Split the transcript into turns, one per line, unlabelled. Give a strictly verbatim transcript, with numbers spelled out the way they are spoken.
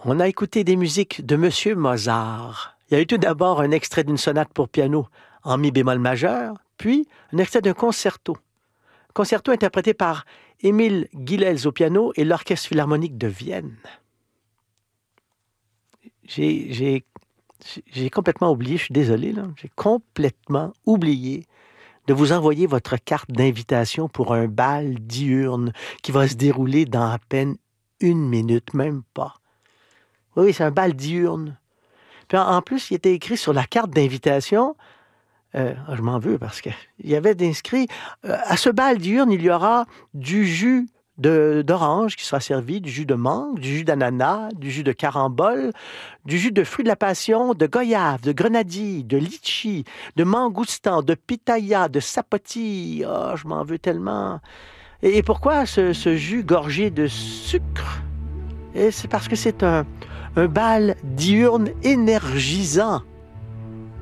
On a écouté des musiques de Monsieur Mozart. Il y a eu tout d'abord un extrait d'une sonate pour piano en mi bémol majeur, puis un extrait d'un concerto. Concerto interprété par Émile Guilels au piano et l'Orchestre philharmonique de Vienne. J'ai, j'ai, j'ai complètement oublié, je suis désolé, là, j'ai complètement oublié de vous envoyer votre carte d'invitation pour un bal diurne qui va se dérouler dans à peine une minute, même pas. Oui, oui, c'est un bal diurne. Puis en, en plus, il était écrit sur la carte d'invitation, euh, je m'en veux parce qu'il y avait inscrit, euh, à ce bal diurne, il y aura du jus de, d'orange qui sera servi, du jus de mangue, du jus d'ananas, du jus de carambole, du jus de fruits de la passion, de goyave, de grenadille, de litchi, de mangoustan, de pitaya, de sapoti. Oh, je m'en veux tellement. Et, et pourquoi ce, ce jus gorgé de sucre? Et c'est parce que c'est un, un bal diurne énergisant.